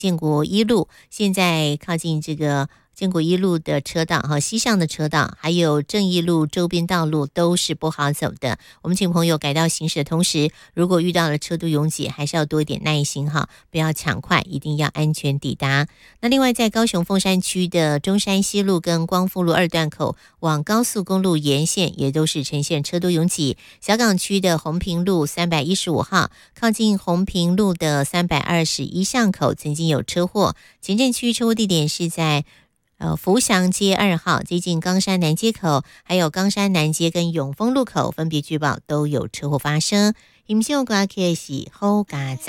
建国一路，现在靠近这个建国一路的车道和西上的车道，还有正义路周边道路都是不好走的。我们请朋友改道行驶的同时，如果遇到了车多拥挤，还是要多一点耐心哈，不要抢快，一定要安全抵达。那另外，在高雄凤山区的中山西路跟光复路2段口往高速公路沿线也都是呈现车多拥挤。小港区的红屏路315号靠近红屏路的321巷口曾经有车祸，前镇区车祸地点是在福祥街2号接近冈山南街口，还有冈山南街跟永丰路口分别据报都有车祸发生。以上歌曲是好佳仔。